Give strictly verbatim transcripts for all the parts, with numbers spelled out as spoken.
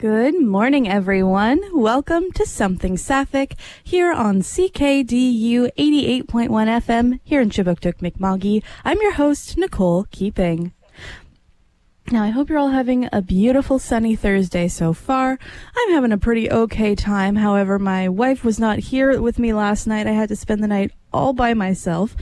Good morning, everyone. Welcome to Something Sapphic here on C K D U eighty-eight point one F M here in Chibuktuk, Mi'kma'ki. I'm your host, Nicole Keeping. Now, I hope you're all having a beautiful sunny Thursday so far. I'm having a pretty okay time. However, my wife was not here with me last night. I had to spend the night all by myself.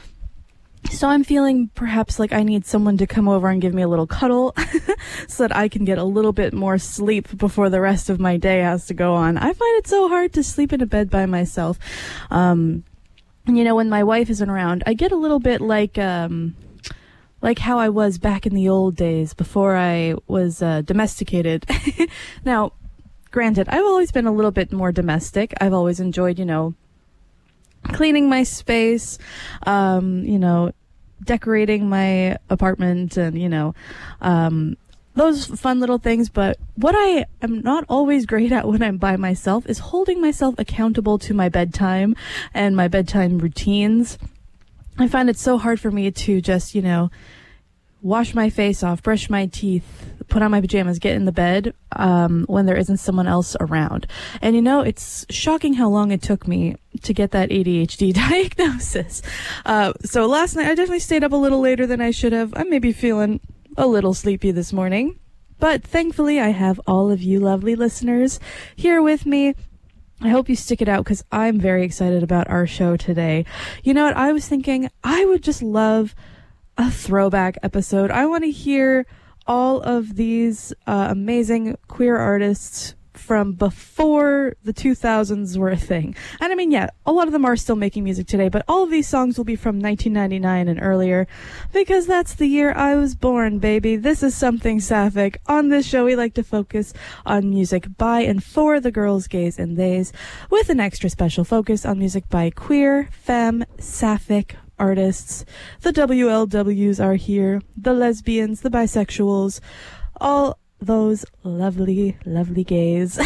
So I'm feeling perhaps like I need someone to come over and give me a little cuddle so that I can get a little bit more sleep before the rest of my day has to go on. I find it so hard to sleep in a bed by myself. Um, you know, when my wife isn't around, I get a little bit like, um, like how I was back in the old days before I was uh, domesticated. Now, granted, I've always been a little bit more domestic. I've always enjoyed, you know, cleaning my space, um, you know, decorating my apartment and, you know, um, those fun little things. But what I am not always great at when I'm by myself is holding myself accountable to my bedtime and my bedtime routines. I find it so hard for me to just, you know, wash my face off, brush my teeth, put on my pajamas, get in the bed um, when there isn't someone else around. And, you know, it's shocking how long it took me to get that A D H D diagnosis. Uh, so last night, I definitely stayed up a little later than I should have. I'm maybe feeling a little sleepy this morning. But thankfully, I have all of you lovely listeners here with me. I hope you stick it out because I'm very excited about our show today. You know what? I was thinking I would just love a throwback episode. I want to hear all of these uh, amazing queer artists from before the two thousands were a thing. And I mean, yeah, a lot of them are still making music today, but all of these songs will be from nineteen ninety-nine and earlier because that's the year I was born, baby. This is Something Sapphic. On this show, we like to focus on music by and for the girls, gays, and theys, with an extra special focus on music by queer, femme, sapphic artists. The W L Ws are here, the lesbians, the bisexuals, all those lovely, lovely gays.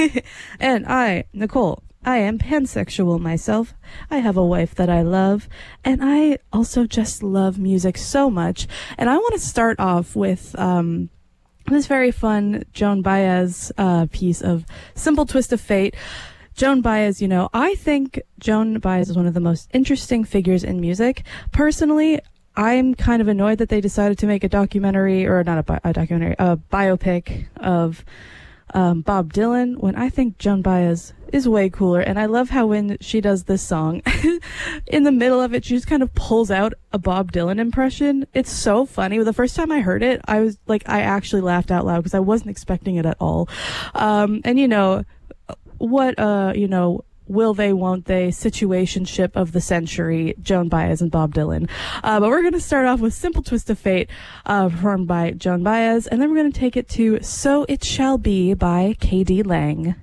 And I, Nicole, I am pansexual myself. I have a wife that I love, and I also just love music so much. And I want to start off with um, this very fun Joan Baez uh, piece of Simple Twist of Fate. Joan Baez, you know, I think Joan Baez is one of the most interesting figures in music. Personally, I'm kind of annoyed that they decided to make a documentary, or not a, bi- a documentary, a biopic of um, Bob Dylan, when I think Joan Baez is way cooler. And I love how when she does this song, in the middle of it, she just kind of pulls out a Bob Dylan impression. It's so funny. The first time I heard it, I was like, I actually laughed out loud because I wasn't expecting it at all. Um, and, you know, what, uh, you know, will they, won't they situationship of the century, Joan Baez and Bob Dylan. Uh, but we're going to start off with Simple Twist of Fate, uh, performed by Joan Baez, and then we're going to take it to So It Shall Be by K D Lang.